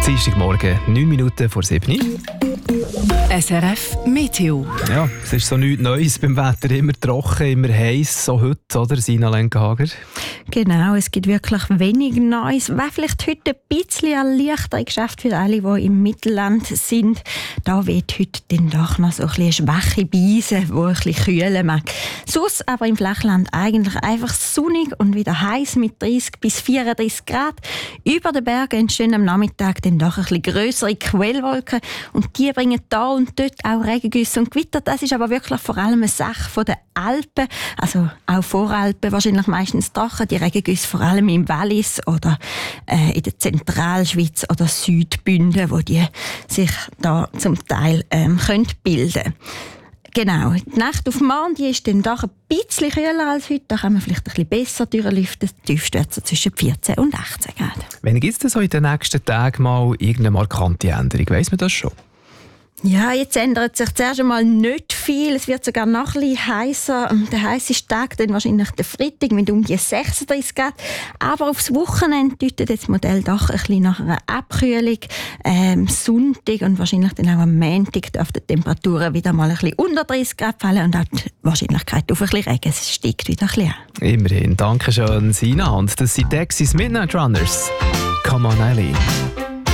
Dienstagmorgen, 9 Minuten vor 7 Uhr. SRF Meteo. Ja, es ist so nichts Neues beim Wetter. Immer trocken, immer heiß, so heute, oder, Sina Lenkenhager? Genau, es gibt wirklich wenig Neues. Wäre vielleicht heute ein bisschen ein leichteres Geschäft für alle, die im Mittelland sind. Da weht heute dann doch noch so ein bisschen eine schwache Beise, die ein bisschen kühlen mag. Sonst aber im Flachland eigentlich einfach sonnig und wieder heiß mit 30 bis 34 Grad. Über den Bergen entstehen am Nachmittag dann doch ein bisschen grössere Quellwolken und die bringen da und dort auch Regengüsse und Gewitter. Das ist aber wirklich vor allem eine Sache der Alpen, also auch Voralpen, wahrscheinlich meistens trocken, die Regengüsse vor allem im Wallis oder in der Zentralschweiz oder Südbünden, wo die sich da zum Teil können bilden. Genau, die Nacht auf morgen die ist dann doch ein bisschen kühler als heute. Da kann man vielleicht ein bisschen besser durchlüften. Die Tiefste wird so zwischen 14 und 18 Grad. Wann gibt es denn so in den nächsten Tagen mal irgendeine markante Änderung? Weiss man das schon? Ja, jetzt ändert sich zuerst einmal nicht viel. Es wird sogar noch ein bisschen heißer. Der heißeste Tag dann wahrscheinlich der Freitag mit um die 36 Grad. Aber aufs Wochenende deutet das Modell doch ein bisschen nach einer Abkühlung. Sonntag und wahrscheinlich dann auch am Montag dürften die Temperaturen wieder mal ein bisschen unter 30 Grad fallen und auch die Wahrscheinlichkeit auf ein bisschen Regen. Es steigt wieder ein bisschen an. Immerhin. Danke schön, Sina. Und das sind Texas Midnight Runners. Come on, Eileen.